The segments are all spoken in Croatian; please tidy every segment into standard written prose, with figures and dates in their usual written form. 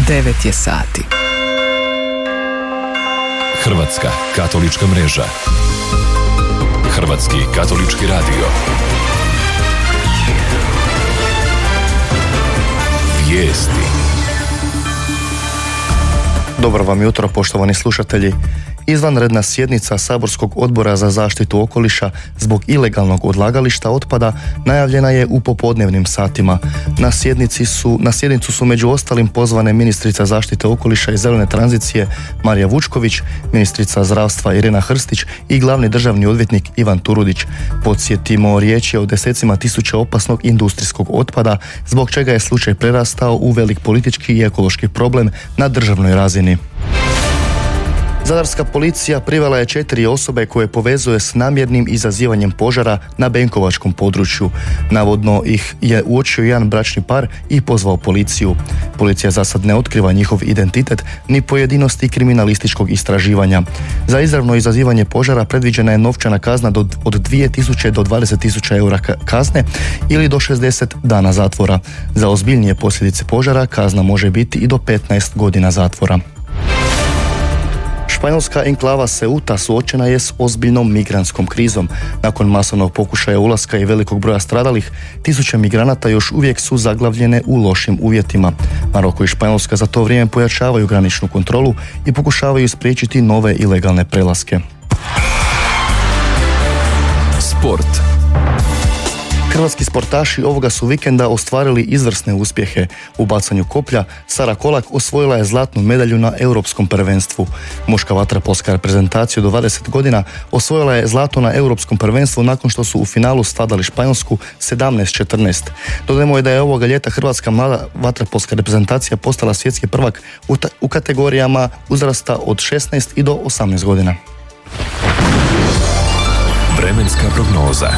9 je sati. Hrvatska katolička mreža. Hrvatski katolički radio. Vijesti. Dobro vam jutro, poštovani slušatelji. Izvanredna sjednica Saborskog odbora za zaštitu okoliša zbog ilegalnog odlagališta otpada najavljena je u popodnevnim satima. Na sjednicu su među ostalim pozvane ministrica zaštite okoliša i zelene tranzicije Marija Vučković, ministrica zdravstva Irena Hrstić i glavni državni odvjetnik Ivan Turudić. Podsjetimo, riječ je o desecima tisuća opasnog industrijskog otpada, zbog čega je slučaj prerastao u velik politički i ekološki problem na državnoj razini. Zadarska policija privela je 4 osobe koje povezuje s namjernim izazivanjem požara na benkovačkom području. Navodno ih je uočio jedan bračni par i pozvao policiju. Policija za sad ne otkriva njihov identitet ni pojedinosti kriminalističkog istraživanja. Za izravno izazivanje požara predviđena je novčana kazna od 2.000 do 20.000 eura kazne ili do 60 dana zatvora. Za ozbiljnije posljedice požara kazna može biti i do 15 godina zatvora. Španjolska enklava Ceuta suočena je s ozbiljnom migrantskom krizom. Nakon masovnog pokušaja ulaska i velikog broja stradalih, tisuće migranata još uvijek su zaglavljene u lošim uvjetima. Maroko i Španjolska za to vrijeme pojačavaju graničnu kontrolu i pokušavaju spriječiti nove ilegalne prelaske. Sport. Hrvatski sportaši ovoga su vikenda ostvarili izvrsne uspjehe. U bacanju koplja Sara Kolak osvojila je zlatnu medalju na Europskom prvenstvu. Muška vaterpolska reprezentacija do 20 godina osvojila je zlato na Europskom prvenstvu nakon što su u finalu svladali Španjolsku 17-14. Dodajmo je da je ovoga ljeta hrvatska mlada vaterpolska reprezentacija postala svjetski prvak u kategorijama uzrasta od 16 i do 18 godina. Vremenska prognoza.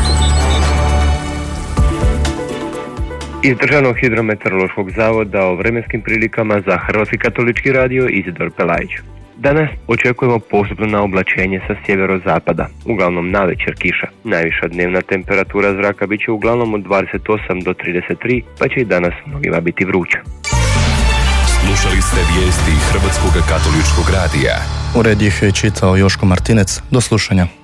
Iz Državnog hidrometeorološkog zavoda o vremenskim prilikama za Hrvatski katolički radio Izidor Pelajić. Danas očekujemo postupno oblačenje sa sjeverozapada, uglavnom navečer kiša. Najviša dnevna temperatura zraka bit će uglavnom od 28 do 33, pa će i danas mnogima biti vruće. Slušali ste vijesti Hrvatskog katoličkog radija. Ured ih je čitao Joško Martinec. Do slušanja.